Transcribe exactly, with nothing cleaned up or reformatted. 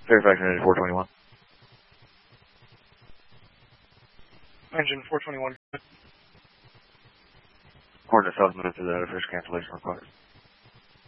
Fairfax engine four twenty-one. Engine four twenty-one. Hornet South Memphis, out of fish cancellation required.